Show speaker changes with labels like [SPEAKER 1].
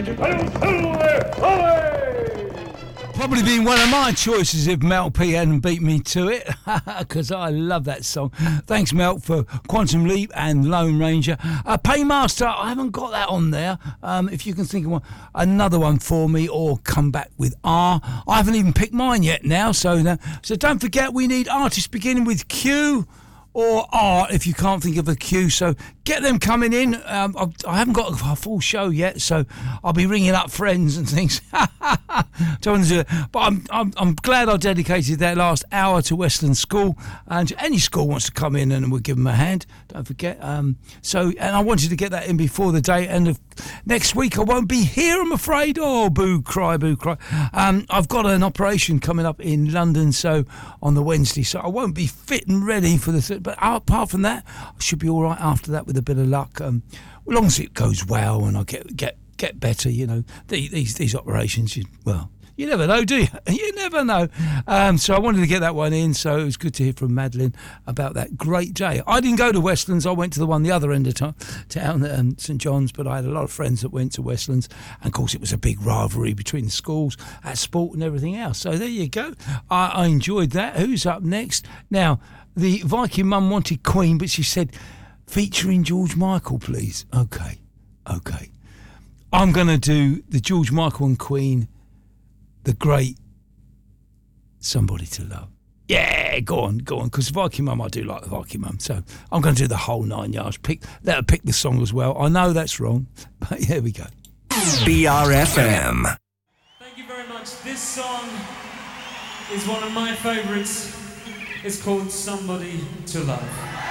[SPEAKER 1] Probably been one of my choices if Mel P hadn't beat me to it, because I love that song. Thanks, Mel, for Quantum Leap and Lone Ranger. Paymaster, I haven't got that on there. If you can think of another one for me, or Come Back with R. I haven't even picked mine yet now, so don't forget we need artists beginning with Q or R if you can't think of a Q, so get them coming in. I haven't got a full show yet, so I'll be ringing up friends and things. Don't want to do it, but I'm glad I dedicated that last hour to Westland School, and any school wants to come in and we'll give them a hand, don't forget. And I wanted to get that in before the day end of next week. I won't be here, I'm afraid. Oh, boo cry, boo cry. I've got an operation coming up in London, so on the Wednesday, so I won't be fit and ready for the but apart from that, I should be all right after that with a bit of luck. As long as it goes well and I get better, you know, these operations, you never know, do you? You never know. So I wanted to get that one in, so it was good to hear from Madeline about that great day. I didn't go to Westlands, I went to the one the other end of town at St John's, but I had a lot of friends that went to Westlands, and of course it was a big rivalry between the schools at sport and everything else. So there you go. I enjoyed that. Who's up next? Now, the Viking mum wanted Queen, but she said, featuring George Michael, please. Okay. I'm going to do the George Michael and Queen, the great Somebody to Love. Yeah, go on, because Viking mum, I do like the Viking mum, so I'm going to do the whole 9 yards. Let her pick the song as well. I know that's wrong, but here we go.
[SPEAKER 2] BRFM.
[SPEAKER 3] Thank you very much. This song is one of my favourites. It's called Somebody to Love.